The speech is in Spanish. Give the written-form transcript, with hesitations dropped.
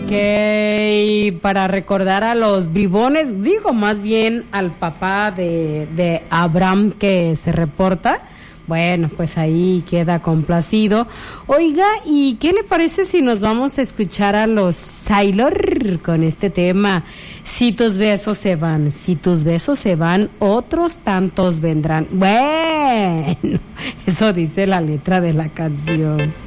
Ok, para recordar a los bribones, digo más bien al papá de Abraham que se reporta. Bueno, pues ahí queda complacido. Oiga, ¿y qué le parece si nos vamos a escuchar a los Sailor con este tema? Si tus besos se van, si tus besos se van, otros tantos vendrán. Bueno, eso dice la letra de la canción.